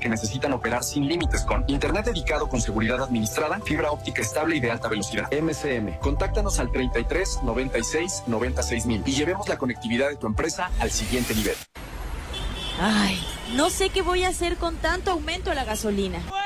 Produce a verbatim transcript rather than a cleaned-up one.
que necesitan operar sin límites con internet dedicado con seguridad administrada, fibra óptica estable y de alta velocidad. M C M. Contáctanos al treinta y tres, noventa y seis, noventa y seis mil y llevemos la conectividad de tu empresa al siguiente nivel. Ay, no sé qué voy a hacer con tanto aumento a la gasolina.